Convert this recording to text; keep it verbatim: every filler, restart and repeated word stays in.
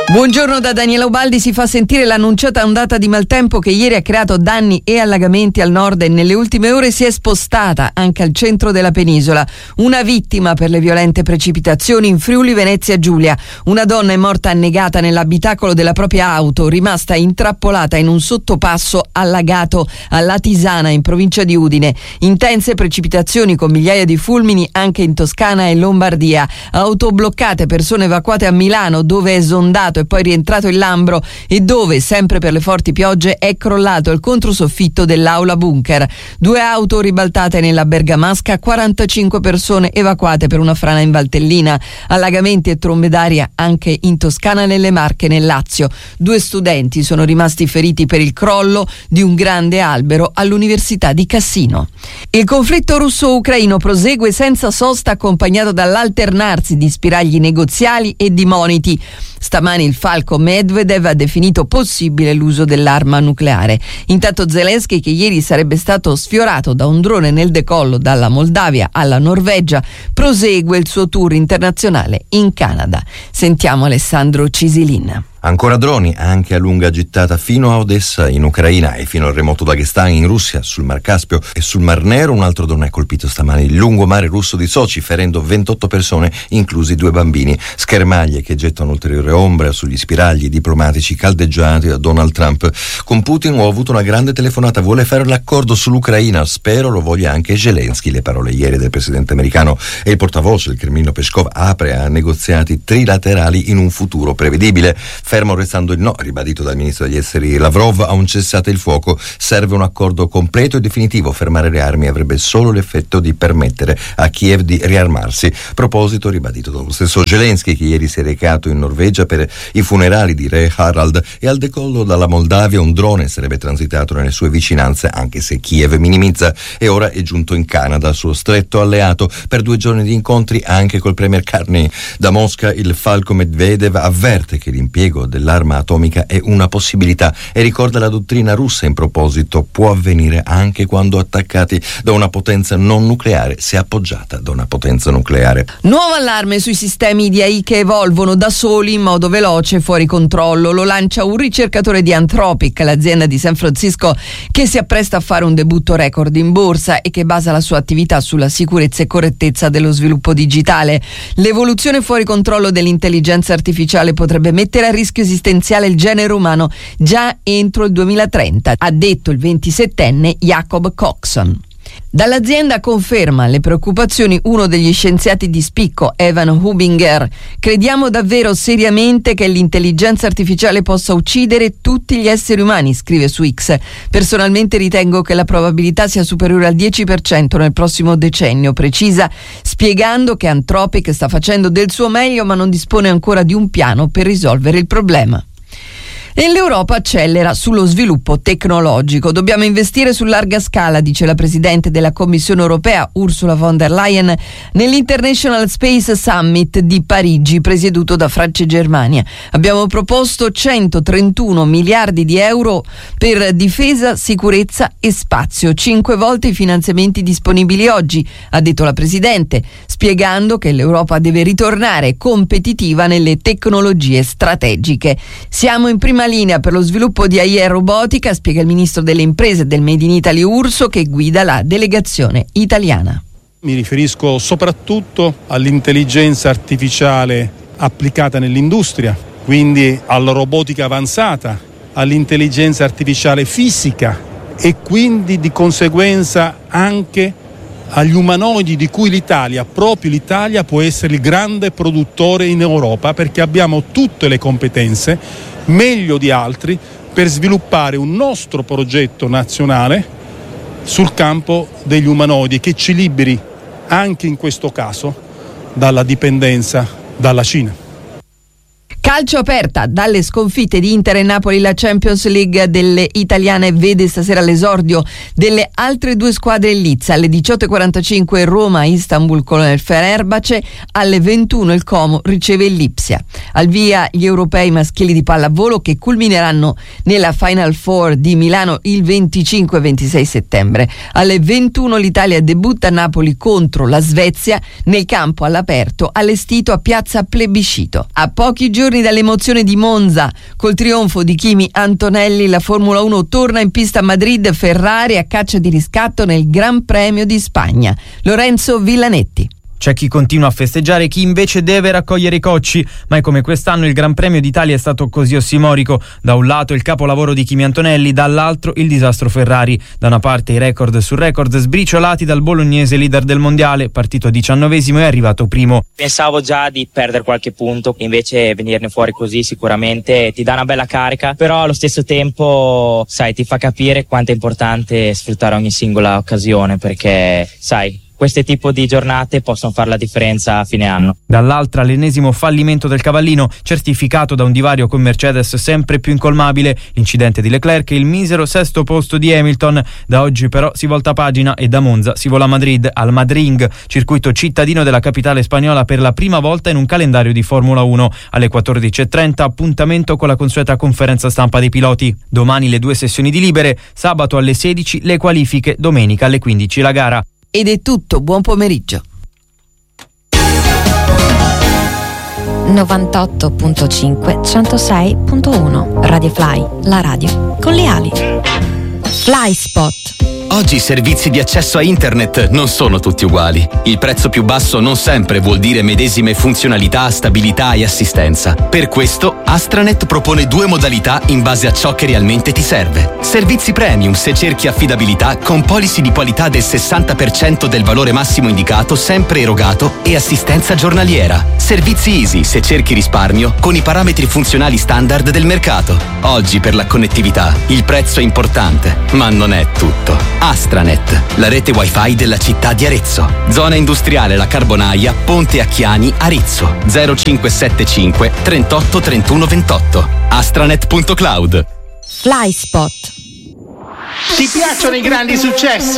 Buongiorno da Daniela Ubaldi. Si fa sentire l'annunciata ondata di maltempo che ieri ha creato danni e allagamenti al nord e nelle ultime ore si è spostata anche al centro della penisola. Una vittima per le violente precipitazioni in Friuli Venezia Giulia. Una donna è morta annegata nell'abitacolo della propria auto, rimasta intrappolata in un sottopasso allagato a Latisana in provincia di Udine. Intense precipitazioni con migliaia di fulmini anche in Toscana e Lombardia. Auto bloccate, persone evacuate a Milano dove è esondato e poi rientrato il Lambro e dove, sempre per le forti piogge, è crollato il controsoffitto dell'aula bunker. Due auto ribaltate nella Bergamasca, quarantacinque persone evacuate per una frana in Valtellina, allagamenti e trombe d'aria anche in Toscana, nelle Marche e nel Lazio. Due studenti sono rimasti feriti per il crollo di un grande albero all'Università di Cassino. Il conflitto russo-ucraino prosegue senza sosta, accompagnato dall'alternarsi di spiragli negoziali e di moniti. Stamani il falco Medvedev ha definito possibile l'uso dell'arma nucleare. Intanto Zelensky, che ieri sarebbe stato sfiorato da un drone nel decollo dalla Moldavia alla Norvegia, prosegue il suo tour internazionale in Canada. Sentiamo Alessandro Cisilin. Ancora droni, anche a lunga gittata fino a Odessa in Ucraina e fino al remoto Daghestan in Russia, sul Mar Caspio e sul Mar Nero. Un altro drone ha colpito stamani il lungomare russo di Sochi, ferendo ventotto persone, inclusi due bambini. Schermaglie che gettano ulteriore ombra sugli spiragli diplomatici caldeggiati da Donald Trump. Con Putin ho avuto una grande telefonata, vuole fare l'accordo sull'Ucraina, spero lo voglia anche Zelensky. Le parole ieri del presidente americano e il portavoce del Cremlino Peskov apre a negoziati trilaterali in un futuro prevedibile. Fermo restando il no, ribadito dal ministro degli esteri Lavrov, a un cessate il fuoco. Serve un accordo completo e definitivo. Fermare le armi avrebbe solo l'effetto di permettere a Kiev di riarmarsi. Proposito ribadito dallo stesso Zelensky, che ieri si è recato in Norvegia per i funerali di re Harald, e al decollo dalla Moldavia un drone sarebbe transitato nelle sue vicinanze, anche se Kiev minimizza. E ora è giunto in Canada, suo stretto alleato, per due giorni di incontri anche col premier Carney. Da Mosca il falco Medvedev avverte che l'impiego dell'arma atomica è una possibilità e ricorda la dottrina russa in proposito: può avvenire anche quando attaccati da una potenza non nucleare, se appoggiata da una potenza nucleare. Nuovo allarme sui sistemi di A I che evolvono da soli in modo veloce e fuori controllo. Lo lancia un ricercatore di Anthropic, l'azienda di San Francisco che si appresta a fare un debutto record in borsa e che basa la sua attività sulla sicurezza e correttezza dello sviluppo digitale. L'evoluzione fuori controllo dell'intelligenza artificiale potrebbe mettere a rischio esistenziale il genere umano già entro il duemilatrenta, ha detto il ventisettenne Jacob Coxon. Dall'azienda conferma le preoccupazioni uno degli scienziati di spicco, Evan Hubinger. Crediamo davvero seriamente che l'intelligenza artificiale possa uccidere tutti gli esseri umani, scrive su X. Personalmente ritengo che la probabilità sia superiore al dieci per cento nel prossimo decennio, precisa, spiegando che Anthropic sta facendo del suo meglio ma non dispone ancora di un piano per risolvere il problema. E l'Europa accelera sullo sviluppo tecnologico. Dobbiamo investire su larga scala, dice la Presidente della Commissione Europea, Ursula von der Leyen, nell'International Space Summit di Parigi, presieduto da Francia e Germania. Abbiamo proposto centotrentuno miliardi di euro per difesa, sicurezza e spazio, cinque volte i finanziamenti disponibili oggi, ha detto la Presidente, spiegando che l'Europa deve ritornare competitiva nelle tecnologie strategiche. Siamo in prima linea per lo sviluppo di A I e robotica, spiega il ministro delle imprese del Made in Italy Urso, che guida la delegazione italiana. Mi riferisco soprattutto all'intelligenza artificiale applicata nell'industria, quindi alla robotica avanzata, all'intelligenza artificiale fisica e quindi di conseguenza anche agli umanoidi, di cui l'Italia, proprio l'Italia, può essere il grande produttore in Europa, perché abbiamo tutte le competenze, meglio di altri, per sviluppare un nostro progetto nazionale sul campo degli umanoidi che ci liberi anche in questo caso dalla dipendenza dalla Cina. Calcio aperta, dalle sconfitte di Inter e Napoli la Champions League delle italiane vede stasera l'esordio delle altre due squadre in lizza. Alle diciotto e quarantacinque Roma Istanbul con il Fenerbahce, alle ventuno il Como riceve il Lipsia. Al via gli europei maschili di pallavolo che culmineranno nella Final Four di Milano il venticinque e ventisei settembre. Alle ventuno l'Italia debutta a Napoli contro la Svezia nel campo all'aperto allestito a Piazza Plebiscito. A pochi giorni Lontani dall'emozione di Monza, col trionfo di Kimi Antonelli, la Formula uno torna in pista a Madrid, Ferrari a caccia di riscatto nel Gran Premio di Spagna. Lorenzo Villanetti. C'è chi continua a festeggiare, chi invece deve raccogliere i cocci. Mai come quest'anno il Gran Premio d'Italia è stato così ossimorico. Da un lato il capolavoro di Kimi Antonelli, dall'altro il disastro Ferrari. Da una parte i record su record sbriciolati dal bolognese leader del mondiale, partito diciannovesimo e arrivato primo. Pensavo già di perdere qualche punto, invece venirne fuori così sicuramente ti dà una bella carica, però allo stesso tempo, sai, ti fa capire quanto è importante sfruttare ogni singola occasione, perché, sai, questi tipi di giornate possono fare la differenza a fine anno. Dall'altra l'ennesimo fallimento del cavallino, certificato da un divario con Mercedes sempre più incolmabile, l'incidente di Leclerc e il misero sesto posto di Hamilton. Da oggi però si volta pagina e da Monza si vola a Madrid, al Madring, circuito cittadino della capitale spagnola per la prima volta in un calendario di Formula uno. Alle quattordici e trenta appuntamento con la consueta conferenza stampa dei piloti. Domani le due sessioni di libere, sabato alle sedici le qualifiche, domenica alle quindici la gara. Ed è tutto, buon pomeriggio. novantotto virgola cinque centosei virgola uno Radio Fly, la radio con le ali. Fly Spot. Oggi i servizi di accesso a internet non sono tutti uguali. Il prezzo più basso non sempre vuol dire medesime funzionalità, stabilità e assistenza. Per questo Astranet propone due modalità in base a ciò che realmente ti serve. Servizi premium se cerchi affidabilità con policy di qualità del sessanta per cento del valore massimo indicato sempre erogato e assistenza giornaliera. Servizi easy se cerchi risparmio con i parametri funzionali standard del mercato. Oggi per la connettività il prezzo è importante, ma non è tutto. Astranet, la rete wifi della città di Arezzo. Zona industriale La Carbonaia, Ponte Acchiani, Arezzo. zero cinque sette cinque trentotto trentuno ventotto. astranet punto cloud. Fly Spot. Ti piacciono i grandi successi?